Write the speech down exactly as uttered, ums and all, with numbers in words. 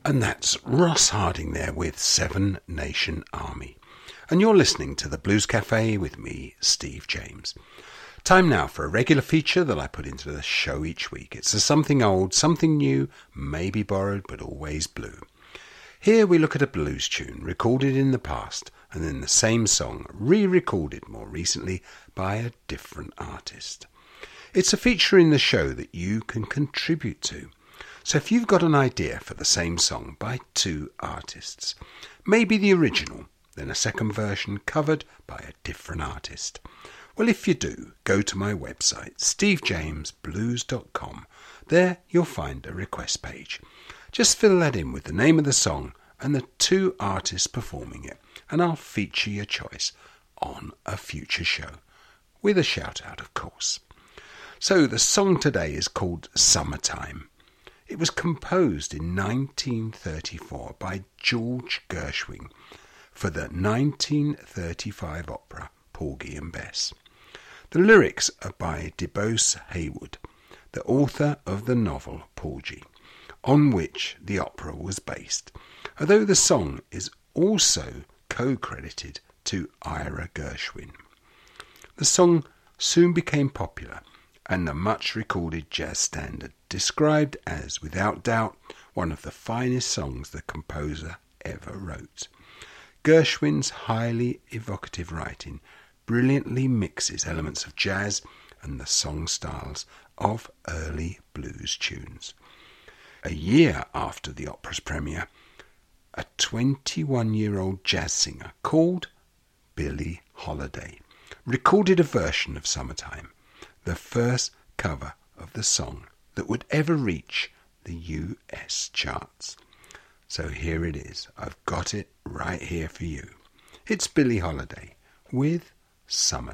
And that's Ross Harding there with Seven Nation Army. And you're listening to the Blues Cafe with me, Steve James. Time now for a regular feature that I put into the show each week. It's a something old, something new, maybe borrowed, but always blue. Here we look at a blues tune recorded in the past and then the same song re-recorded more recently by a different artist. It's a feature in the show that you can contribute to. So if you've got an idea for the same song by two artists, maybe the original, then a second version covered by a different artist. Well, if you do, go to my website, steve james blues dot com. There you'll find a request page. Just fill that in with the name of the song and the two artists performing it, and I'll feature your choice on a future show, with a shout out, of course. So the song today is called Summertime. It was composed in nineteen thirty-four by George Gershwin for the nineteen thirty-five opera Porgy and Bess. The lyrics are by DeBose Haywood, the author of the novel Porgy, on which the opera was based, although the song is also co-credited to Ira Gershwin. The song soon became popular and the much-recorded jazz standard, described as, without doubt, one of the finest songs the composer ever wrote. Gershwin's highly evocative writing brilliantly mixes elements of jazz and the song styles of early blues tunes. A year after the opera's premiere, a twenty-one-year-old jazz singer called Billie Holiday recorded a version of Summertime, the first cover of the song that would ever reach the U S charts. So here it is. I've got it right here for you. It's Billie Holiday with Summertime.